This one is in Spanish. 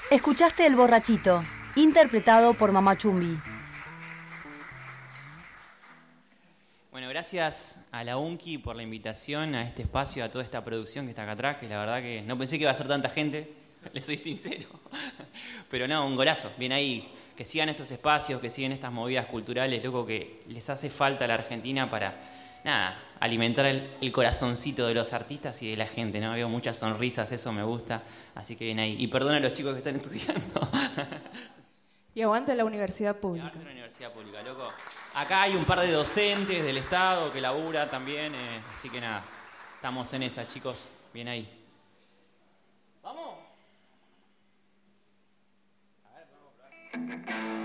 Escuchaste El Borrachito, interpretado por Mamá Chumbi. Bueno, gracias a la UNCI por la invitación a este espacio, a toda esta producción que está acá atrás, que la verdad que no pensé que iba a ser tanta gente, les soy sincero. Pero no, un golazo, bien ahí, que sigan estos espacios, que sigan estas movidas culturales, loco, que les hace falta a la Argentina para, nada, alimentar el corazoncito de los artistas y de la gente, ¿no? Veo muchas sonrisas, eso me gusta, así que bien ahí. Y perdona a los chicos que están estudiando. Y aguanta la universidad Y pública. aguante la universidad pública, loco. Acá hay un par de docentes del Estado que labura también, así que nada, estamos en esa, chicos, bien ahí. ¿Vamos? A ver, vamos a probar.